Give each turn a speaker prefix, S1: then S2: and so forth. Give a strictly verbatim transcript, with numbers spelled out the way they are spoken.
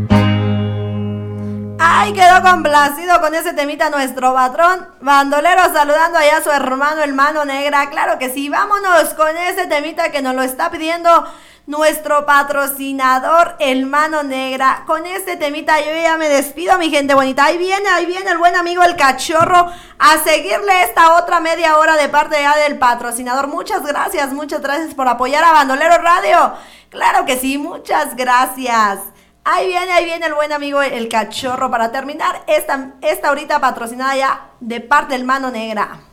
S1: Ay, quedó complacido con ese temita nuestro patrón. Bandolero saludando allá a su hermano, el Mano Negra. Claro que sí, vámonos con ese temita que nos lo está pidiendo nuestro patrocinador, el Mano Negra. Con este temita yo ya me despido, mi gente bonita. Ahí viene, ahí viene el buen amigo el Cachorro a seguirle esta otra media hora de parte ya del patrocinador. Muchas gracias, muchas gracias por apoyar a Bandolero Radio. Claro que sí, muchas gracias. Ahí viene, ahí viene el buen amigo el Cachorro para terminar esta, esta horita patrocinada ya de parte del Mano Negra.